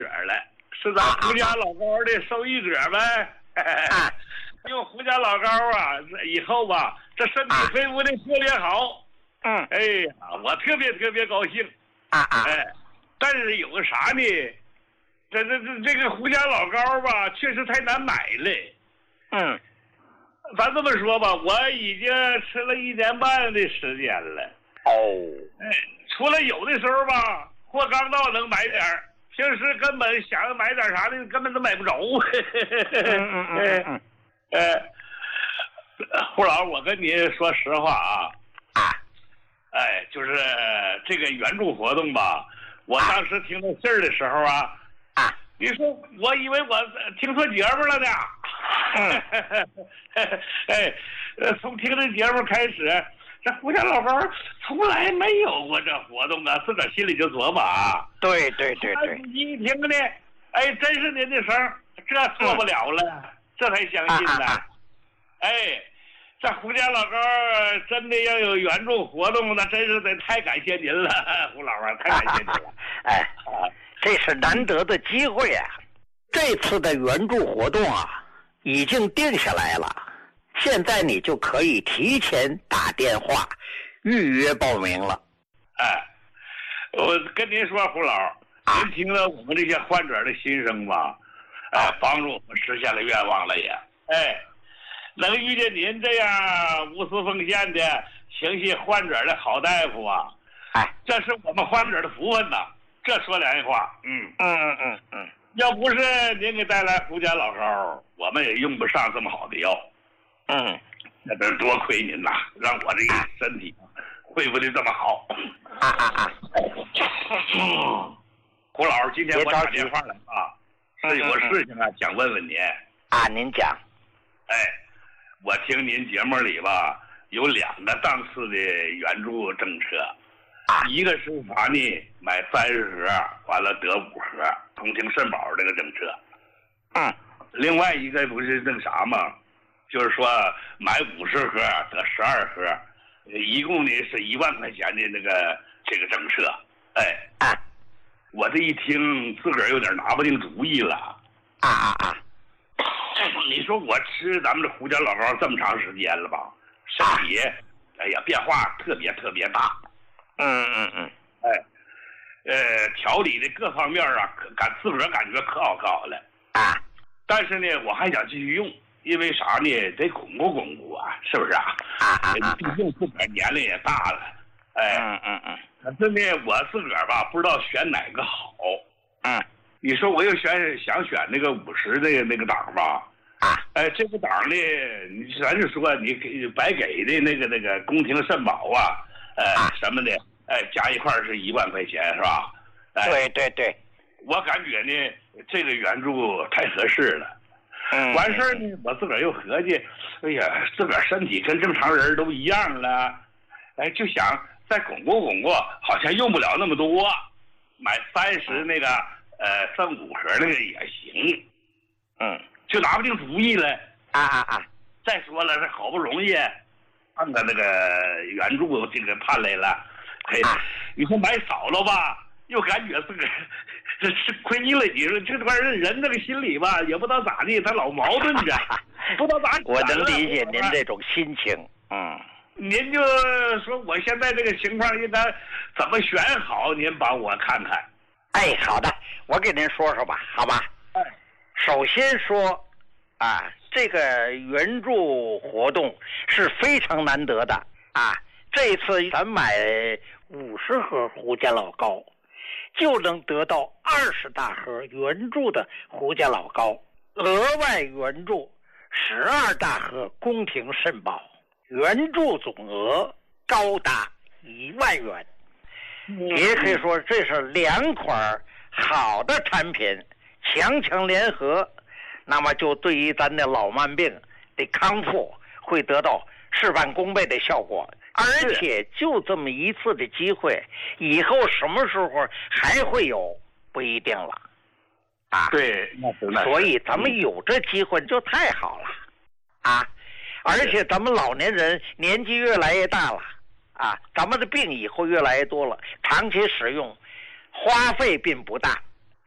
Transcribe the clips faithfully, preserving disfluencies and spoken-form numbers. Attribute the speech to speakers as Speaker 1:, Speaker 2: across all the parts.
Speaker 1: 者了，是咱胡家老高的受益者呗。啊、用胡家老高啊，以后吧，这身体恢复的特别好。
Speaker 2: 嗯，
Speaker 1: 哎呀，我特别特别高兴。
Speaker 2: 啊啊，
Speaker 1: 哎，但是有个啥呢？这这这这个胡家老高吧，确实太难买了。
Speaker 2: 嗯，
Speaker 1: 咱这么说吧，我已经吃了一年半的时间了。
Speaker 2: 哦，
Speaker 1: 哎，除了有的时候吧，货刚到能买点儿，平时根本想买点啥的，根本都买不着。
Speaker 2: 嗯嗯嗯嗯，
Speaker 1: 呃，胡老，我跟你说实话啊，
Speaker 2: 啊，
Speaker 1: 哎，就是这个援助活动吧，我当时听到信儿的时候啊。
Speaker 2: 啊，
Speaker 1: 你说我以为我听错节目了呢。
Speaker 2: 嗯，
Speaker 1: 哎，呃，从听这节目开始，这胡家老高从来没有过这活动啊，自个儿心里就琢磨啊。
Speaker 2: 对对对对，
Speaker 1: 一听呢，哎，真是您的声，这做不了了，嗯、这才相信呢。啊啊啊哎，这胡家老高真的要有援助活动，那真是得太感谢您了，胡老啊，太感谢您了。
Speaker 2: 哎。啊这是难得的机会啊！这次的援助活动啊，已经定下来了。现在你就可以提前打电话预约报名了。
Speaker 1: 哎，我跟您说，胡老，啊、您听了我们这些患者的心声吧，哎、呃，帮助我们实现了愿望了也。哎，能遇见您这样无私奉献的、情系患者的好大夫啊，
Speaker 2: 哎，
Speaker 1: 这是我们患者的福分呐。这说两句话，嗯
Speaker 2: 嗯嗯嗯嗯，
Speaker 1: 要不是您给带来胡家老高，我们也用不上这么好的药。
Speaker 2: 嗯，
Speaker 1: 那得多亏您呐，让我这个身体恢复的这么好。
Speaker 2: 啊啊啊！
Speaker 1: 嗯，胡老师，今天我打电话来啊，是有事情啊，想问问您。
Speaker 2: 啊，您讲。
Speaker 1: 哎，我听您节目里吧，有两个档次的援助政策。一个是啥呢？买三十盒，完了得五盒，宫廷肾宝这个政策。
Speaker 2: 嗯。
Speaker 1: 另外一个不是那个啥吗？就是说买五十盒得十二盒，一共呢是一万块钱的那个这个政策。哎。
Speaker 2: 啊。
Speaker 1: 我这一听，自个儿有点拿不定主意了。
Speaker 2: 啊啊啊！
Speaker 1: 你说我吃咱们这胡家老高这么长时间了吧，身体，啊、哎呀，变化特别特别大。
Speaker 2: 嗯嗯嗯，
Speaker 1: 哎，呃，调理的各方面啊，可感自个儿感觉可好可好了
Speaker 2: 啊。
Speaker 1: 但是呢，我还想继续用，因为啥呢？得巩固巩固啊，是不是啊？
Speaker 2: 啊啊啊！
Speaker 1: 毕竟自个儿年龄也大了，哎，
Speaker 2: 嗯嗯嗯。
Speaker 1: 可是呢，我自个儿吧，不知道选哪个好。
Speaker 2: 嗯。
Speaker 1: 你说我又选想选那个五十的那个档吧？
Speaker 2: 啊。
Speaker 1: 哎，这个档呢，你咱就说你给白给的那个那个宫廷肾宝啊。呃，什么的，哎，加一块是一万块钱，是吧？哎，
Speaker 2: 对对对，
Speaker 1: 我感觉呢，这个援助太合适了。
Speaker 2: 嗯，
Speaker 1: 完事儿呢，我自个儿又合计，哎呀，自个儿身体跟正常人都一样了，哎，就想再巩固巩固，好像用不了那么多，买三十那个，呃，剩五盒那个也行。
Speaker 2: 嗯，
Speaker 1: 就拿不定主意了。
Speaker 2: 啊啊啊！
Speaker 1: 再说了，这好不容易。看看那个援助这个盼来了，哎，你说买少了吧，又感觉自个这吃亏了。你说这玩意儿人那个心里吧，也不知道咋地，他老矛盾着，不知道咋。
Speaker 2: 我能理解您这种心情。嗯，
Speaker 1: 您就说我现在这个情况应该怎么选好？您帮我看看。
Speaker 2: 哎，好的，我给您说说吧，好吧？
Speaker 1: 哎，
Speaker 2: 首先说，啊。这个援助活动是非常难得的啊！这一次咱买五十盒胡家老高，就能得到二十大盒援助的胡家老高，额外援助十二大盒宫廷肾宝，援助总额高达一万元。也可以说这是两款好的产品强强联合。那么就对于咱的老慢病的康复会得到事半功倍的效果，而且就这么一次的机会，以后什么时候还会有不一定了，啊，
Speaker 1: 对，那是那是。
Speaker 2: 所以咱们有这机会就太好了，啊，而且咱们老年人年纪越来越大了，啊，咱们的病以后越来越多了，长期使用花费并不大。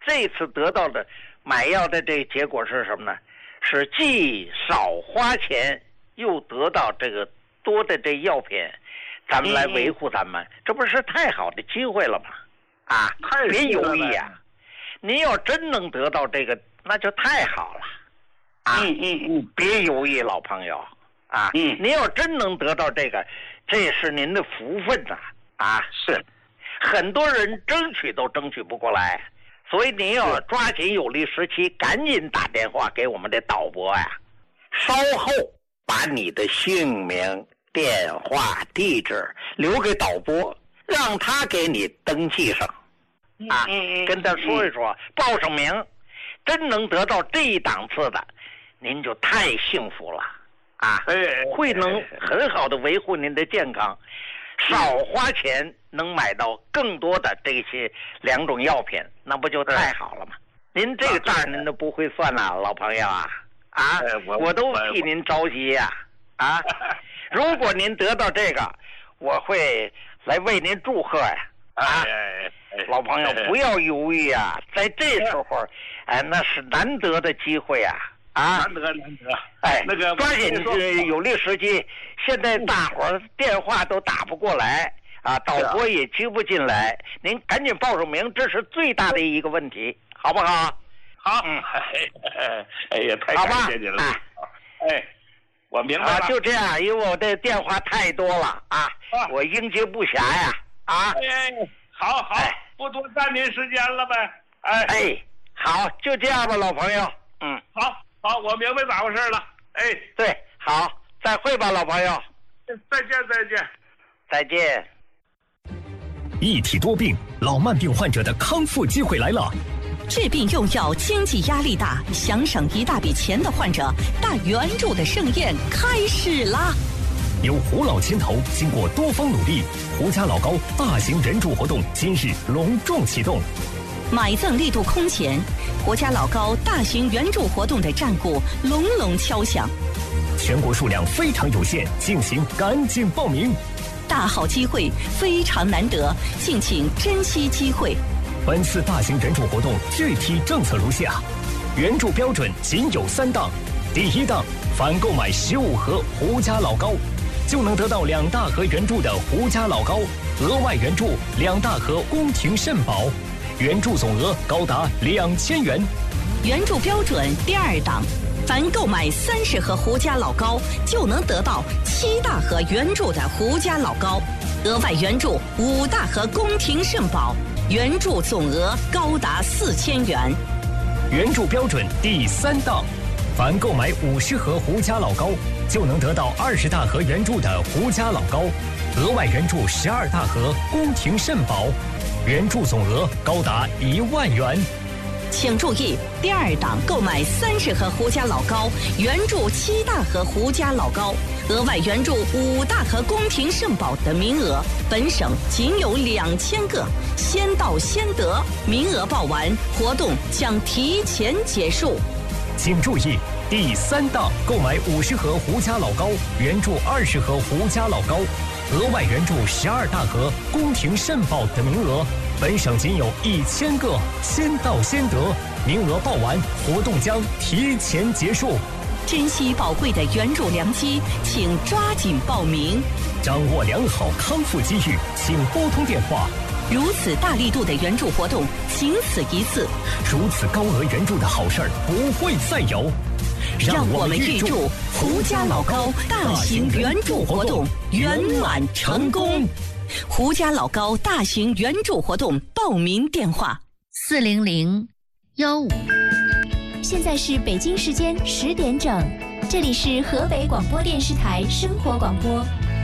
Speaker 2: 这次得到的买药的这个结果是什么呢？是既少花钱，又得到这个多的这药品，咱们来维护咱们，嗯、这不是太好的机会了吗？啊，别犹豫啊！您要真能得到这个，那就太好了。啊，
Speaker 1: 嗯嗯嗯，
Speaker 2: 别犹豫，老朋友啊！
Speaker 1: 嗯，
Speaker 2: 您要真能得到这个，这是您的福分呐！啊，
Speaker 1: 是，
Speaker 2: 很多人争取都争取不过来，所以您要抓紧有利时期，赶紧打电话给我们的导播呀。稍后把你的姓名、电话、地址留给导播，让他给你登记上。啊，
Speaker 1: 嗯嗯，
Speaker 2: 跟他说一说，嗯、报上名，真能得到这一档次的，您就太幸福了啊！
Speaker 1: 哎，
Speaker 2: 会能很好的维护您的健康，少花钱能买到更多的这些两种药品，那不就太好了吗？您这个账您都不会算呐，老朋友啊啊！我都替您着急呀啊！如果您得到这个，我会来为您祝贺呀啊！老朋友，不要犹豫啊！在这时候，哎，那是难得的机会啊！啊，
Speaker 1: 难得难得！
Speaker 2: 哎，
Speaker 1: 那个
Speaker 2: 抓紧有利时机。现在大伙儿电话都打不过来啊，导播也接不进来，您赶紧报上名，这是最大的一个问题，好不好？
Speaker 1: 好，嗯，哎呀，太感谢你了！哎，我明白了。
Speaker 2: 啊，就这样，因为我的电话太多了啊，我应接不暇呀！啊，
Speaker 1: 哎，好好。不多占您时间了呗，哎
Speaker 2: 哎，好，就这样吧，老朋友，嗯，
Speaker 1: 好，好，我明白咋回事了，哎，
Speaker 2: 对，好，再会吧，老朋友，
Speaker 1: 再见，再见，
Speaker 2: 再见。
Speaker 3: 一体多病，老慢病患者的康复机会来了。
Speaker 4: 治病用药，经济压力大，想省一大笔钱的患者，大援助的盛宴开始啦！
Speaker 3: 由胡老牵头，经过多方努力，胡家老高大型援助活动今日隆重启动。
Speaker 4: 买赠力度空前，胡家老高大型援助活动的战鼓隆隆敲响。
Speaker 3: 全国数量非常有限，敬请赶紧报名。
Speaker 4: 大好机会，非常难得，敬请珍惜机会。
Speaker 3: 本次大型援助活动具体政策如下：援助标准仅有三档，第一档，凡购买十五盒胡家老高，就能得到两大盒援助的胡家老高，额外援助两大盒宫廷肾宝，援助总额高达两千元。
Speaker 4: 援助标准第二档，凡购买三十盒胡家老高，就能得到七大盒援助的胡家老高，额外援助五大盒宫廷肾宝，援助总额高达四千元。
Speaker 3: 援助标准第三档，凡购买五十盒胡家老高，就能得到二十大盒援助的胡家老高，额外援助十二大盒宫廷肾宝，援助总额高达一万元。
Speaker 4: 请注意，第二档购买三十盒胡家老高，援助七大盒胡家老高，额外援助五大盒宫廷肾宝的名额，本省仅有两千个，先到先得，名额报完，活动将提前结束。
Speaker 3: 请注意，第三档购买五十盒胡家老高，援助二十盒胡家老高，额外援助十二大盒宫廷肾宝的名额，本省仅有一千个，先到先得，名额报完，活动将提前结束。
Speaker 4: 珍惜宝贵的援助良机，请抓紧报名。
Speaker 3: 掌握良好康复机遇，请拨通电话。
Speaker 4: 如此大力度的援助活动，仅此一次。
Speaker 3: 如此高额援助的好事儿不会再有。
Speaker 4: 让我们预祝胡家老高大型援助活动圆满成功。胡家老高大型援助活动报名电话：
Speaker 5: 四零零幺五。现在是北京时间十点整，这里是河北广播电视台生活广播。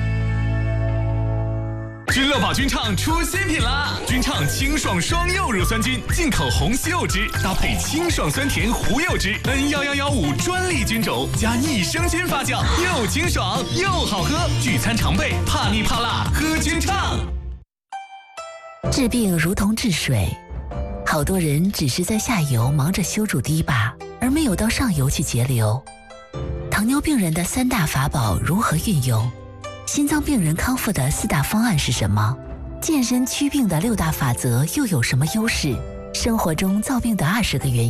Speaker 6: 君乐宝菌畅出新品啦！菌畅清爽双柚乳酸菌，进口红西柚汁搭配清爽酸甜胡柚汁 N 一一一五专利菌种加益生菌发酵，又清爽又好喝，聚餐常备，怕腻怕辣喝菌畅。
Speaker 7: 治病如同治水，好多人只是在下游忙着修筑堤坝，而没有到上游去节流。糖尿病人的三大法宝如何运用？心脏病人康复的四大方案是什么？健身祛病的六大法则又有什么优势？ 生活中造病的二十个原